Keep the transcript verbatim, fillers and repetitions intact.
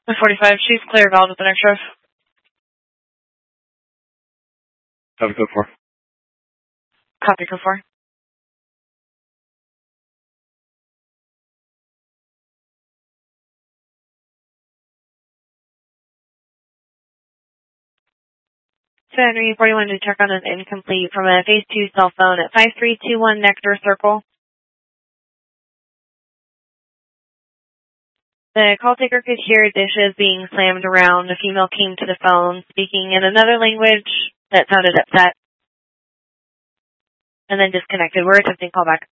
forty-five, she's clear valve with an extra. Copy code four. Copy code four. Henry forty-one to check on an incomplete from a phase two cell phone at five three two one Nectar Circle. The call taker could hear dishes being slammed around. A female came to the phone speaking in another language that sounded upset and then disconnected. We're attempting callback.